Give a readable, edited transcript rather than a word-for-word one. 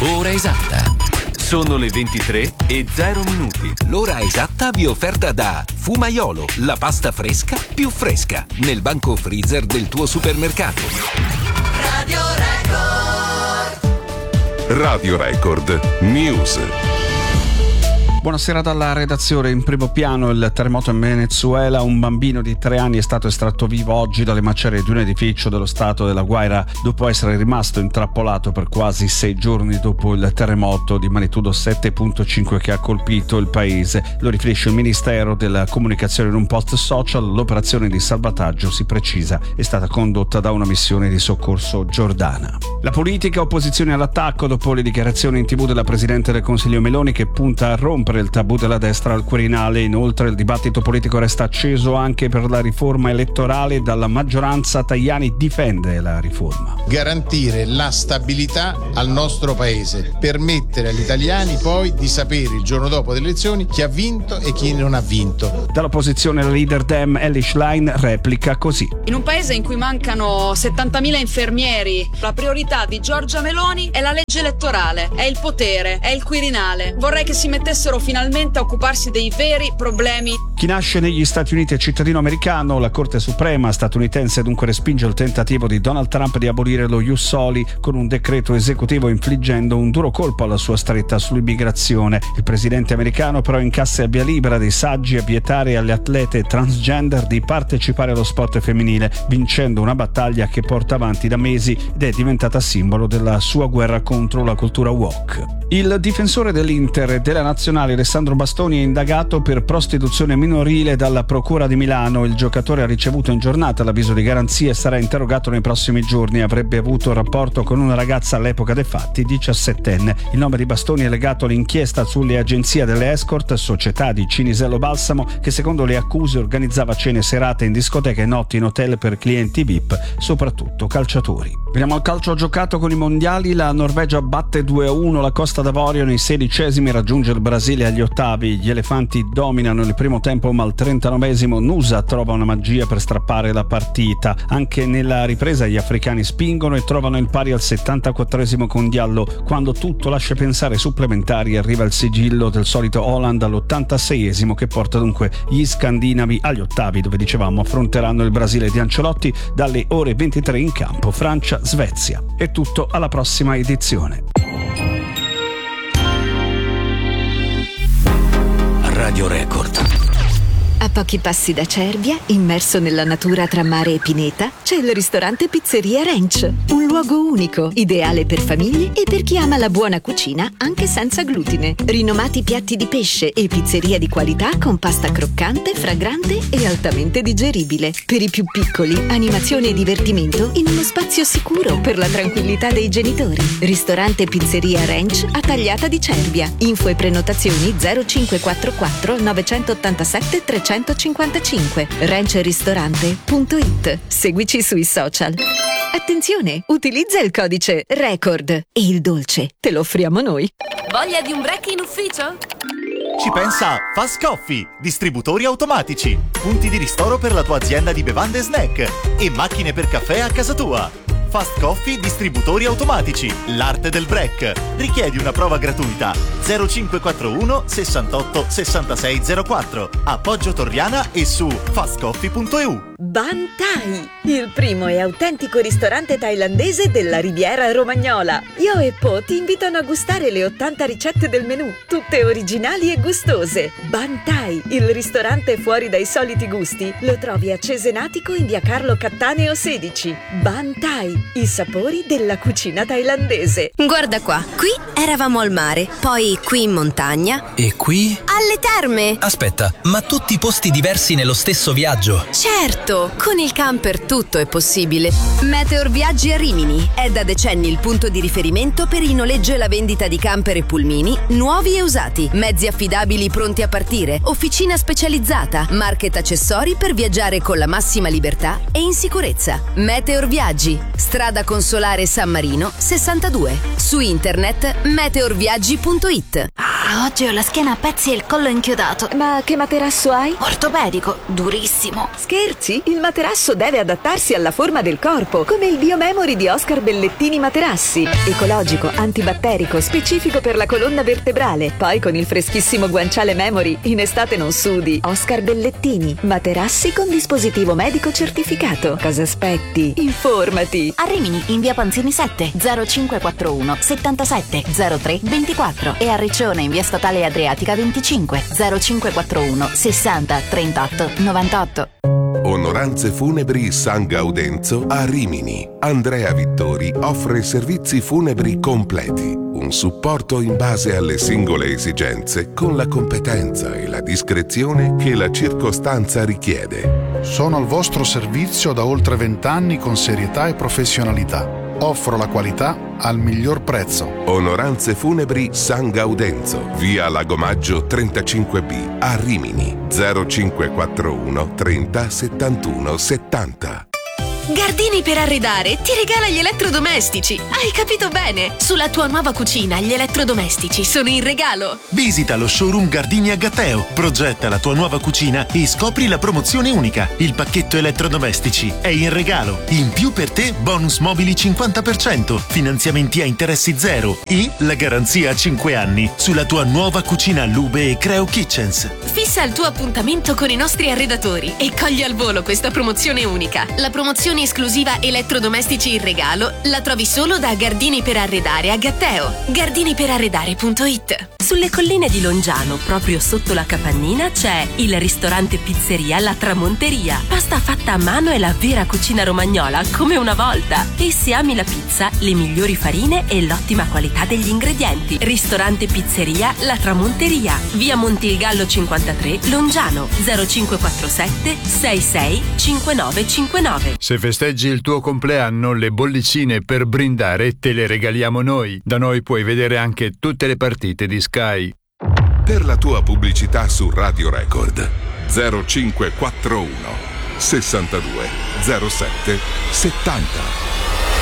Ora esatta. Sono le 23:0. L'ora esatta vi è offerta da Fumaiolo, la pasta fresca più fresca, nel banco freezer del tuo supermercato. Radio Record. Radio Record News. Buonasera dalla redazione. In primo piano il terremoto in Venezuela. Un bambino di 3 anni è stato estratto vivo oggi dalle macerie di un edificio dello stato della Guaira dopo essere rimasto intrappolato per quasi 6 giorni dopo il terremoto di magnitudo 7.5 che ha colpito il paese. Lo riferisce il Ministero della Comunicazione in un post social. L'operazione di salvataggio, si precisa, è stata condotta da una missione di soccorso giordana. La politica, opposizione all'attacco dopo le dichiarazioni in TV della Presidente del Consiglio Meloni che punta a rompere il tabù della destra al Quirinale. Inoltre il dibattito politico resta acceso anche per la riforma elettorale. Dalla maggioranza Tajani difende la riforma. Garantire la stabilità al nostro paese, permettere agli italiani poi di sapere il giorno dopo le elezioni chi ha vinto e chi non ha vinto. Dall'opposizione la leader Dem Elly Schlein replica così: in un paese in cui mancano 70.000 infermieri, la priorità di Giorgia Meloni è la legge elettorale, è il potere, è il Quirinale. Vorrei che si mettessero finalmente a occuparsi dei veri problemi. Chi nasce negli Stati Uniti è cittadino americano. La Corte Suprema statunitense dunque respinge il tentativo di Donald Trump di abolire lo Ius Soli con un decreto esecutivo, infliggendo un duro colpo alla sua stretta sull'immigrazione. Il presidente americano però incassa il via libera dei saggi a vietare alle atlete transgender di partecipare allo sport femminile, vincendo una battaglia che porta avanti da mesi ed è diventata simbolo della sua guerra contro la cultura woke. Il difensore dell'Inter e della Nazionale Alessandro Bastoni è indagato per prostituzione minorile dalla Procura di Milano. Il giocatore ha ricevuto in giornata l'avviso di garanzia e sarà interrogato nei prossimi giorni. Avrebbe avuto rapporto con una ragazza all'epoca dei fatti, 17enne. Il nome di Bastoni è legato all'inchiesta sulle agenzie delle escort, società di Cinisello Balsamo, che secondo le accuse organizzava cene serate in discoteche e notti in hotel per clienti VIP, soprattutto calciatori. Veniamo al calcio giocato con i mondiali. La Norvegia batte 2-1 la Costa d'Avorio nei 16esimi, raggiunge il Brasile agli ottavi. Gli elefanti dominano il primo tempo, ma al 39esimo Nusa trova una magia per strappare la partita. Anche nella ripresa gli africani spingono e trovano il pari al 74esimo con Diallo. Quando tutto lascia pensare supplementari arriva il sigillo del solito Holland all'86esimo, che porta dunque gli scandinavi agli ottavi, dove dicevamo affronteranno il Brasile di Ancelotti dalle ore 23 in campo. Francia-Svezia. È tutto, alla prossima edizione. Radio Record. A pochi passi da Cervia, immerso nella natura tra mare e pineta, c'è il ristorante Pizzeria Ranch. Un luogo unico, ideale per famiglie e per chi ama la buona cucina anche senza glutine. Rinomati piatti di pesce e pizzeria di qualità con pasta croccante, fragrante e altamente digeribile. Per i più piccoli, animazione e divertimento in uno spazio sicuro per la tranquillità dei genitori. Ristorante Pizzeria Ranch a Tagliata di Cervia. Info e prenotazioni 0544 987 355. ranchristorante.it. Seguici sui social. Attenzione, utilizza il codice RECORD e il dolce te lo offriamo noi. Voglia di un break in ufficio? Ci pensa Fast Coffee, distributori automatici, punti di ristoro per la tua azienda di bevande e snack e macchine per caffè a casa tua. Fast Coffee, distributori automatici, l'arte del break. Richiedi una prova gratuita 0541 68 66 04 a Poggio Torriana e su fastcoffee.eu. Ban Thai, il primo e autentico ristorante thailandese della Riviera Romagnola. Io e Po ti invitano a gustare le 80 ricette del menù, tutte originali e gustose. Ban Thai, il ristorante fuori dai soliti gusti, lo trovi a Cesenatico in via Carlo Cattaneo 16. Ban Thai, i sapori della cucina thailandese. Guarda qua, qui eravamo al mare, poi qui in montagna. E qui? Alle terme! Aspetta, ma tutti posti diversi nello stesso viaggio? Certo, con il camper tutto è possibile. Meteor Viaggi a Rimini è da decenni il punto di riferimento per il noleggio e la vendita di camper e pulmini nuovi e usati, mezzi affidabili pronti a partire, officina specializzata, market accessori per viaggiare con la massima libertà e in sicurezza. Meteor Viaggi, strada Consolare San Marino 62, su internet meteorviaggi.it. Oggi ho la schiena a pezzi e il collo inchiodato. Ma che materasso hai? Ortopedico, durissimo. Scherzi? materassi, il materasso deve adattarsi alla forma del corpo, come il Biomemory di Oscar Bellettini Materassi. Ecologico, antibatterico, specifico per la colonna vertebrale. Poi con il freschissimo guanciale Memory, in estate non sudi. Oscar Bellettini, materassi con dispositivo medico certificato. Cosa aspetti? Informati. A Rimini, in via Panzini 7, 0541 77 03 24 e a Riccione, in via Statale Adriatica 25, 0541 60 38 98. Onoranze Funebri San Gaudenzo a Rimini. Andrea Vittori offre servizi funebri completi, un supporto in base alle singole esigenze con la competenza e la discrezione che la circostanza richiede. Sono al vostro servizio da oltre 20 anni con serietà e professionalità. Offro la qualità al miglior prezzo. Onoranze Funebri San Gaudenzo, via Lagomaggio 35B a Rimini. 0541 30 71 70. Gardini per arredare ti regala gli elettrodomestici. Hai capito bene? Sulla tua nuova cucina gli elettrodomestici sono in regalo. Visita lo showroom Gardini a Gatteo, progetta la tua nuova cucina e scopri la promozione unica. Il pacchetto elettrodomestici è in regalo. In più per te bonus mobili 50%, finanziamenti a interessi zero e la garanzia a 5 anni sulla tua nuova cucina Lube e Creo Kitchens. Fissa il tuo appuntamento con i nostri arredatori e cogli al volo questa promozione unica. La promozione esclusiva elettrodomestici in regalo la trovi solo da Gardini per Arredare a Gatteo. gardiniperarredare.it. Sulle colline di Longiano, proprio sotto la Capannina, c'è il ristorante pizzeria La Tramonteria. Pasta fatta a mano e la vera cucina romagnola come una volta. E se ami la pizza, le migliori farine e l'ottima qualità degli ingredienti. Ristorante pizzeria La Tramonteria, via Montilgallo 53, Longiano, 0547 66 5959. Se festeggi il tuo compleanno, le bollicine per brindare te le regaliamo noi. Da noi puoi vedere anche tutte le partite di Sky. Per la tua pubblicità su Radio Record 0541 62 07 70.